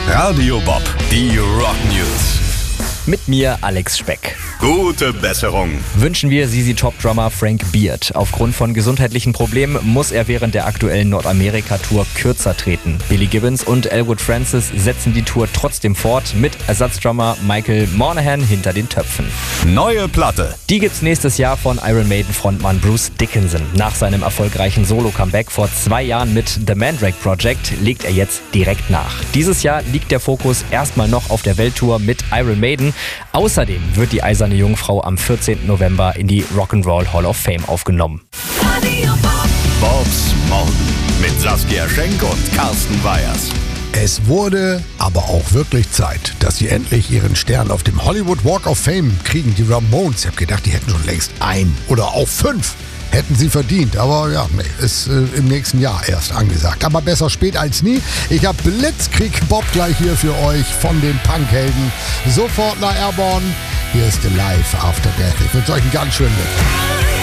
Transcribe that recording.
Radio Bob, die Rock News. Mit mir Alex Speck. Gute Besserung. Wünschen wir ZZ Top-Drummer Frank Beard. Aufgrund von gesundheitlichen Problemen muss er während der aktuellen Nordamerika-Tour kürzer treten. Billy Gibbons und Elwood Francis setzen die Tour trotzdem fort, mit Ersatzdrummer Michael Monahan hinter den Töpfen. Neue Platte. Die gibt's nächstes Jahr von Iron Maiden-Frontmann Bruce Dickinson. Nach seinem erfolgreichen Solo-Comeback vor 2 Jahren mit The Mandrake Project legt er jetzt direkt nach. Dieses Jahr liegt der Fokus erstmal noch auf der Welttour mit Iron Maiden. Außerdem wird die Eiserne Jungfrau am 14. November in die Rock'n'Roll Hall of Fame aufgenommen. Bobs Morgen mit Saskia Schenk und Carsten Weyers. Es wurde aber auch wirklich Zeit, dass sie endlich ihren Stern auf dem Hollywood Walk of Fame kriegen. Die Ramones, ich habe gedacht, die hätten schon längst 1 oder auch 5 hätten sie verdient. Aber ja, nee, ist im nächsten Jahr erst angesagt. Aber besser spät als nie. Ich habe Blitzkrieg Bob gleich hier für euch von den Punkhelden. Sofort nach Airborne. Hier ist The Life After Death. Ich wünsche euch einen ganz schönen Weg.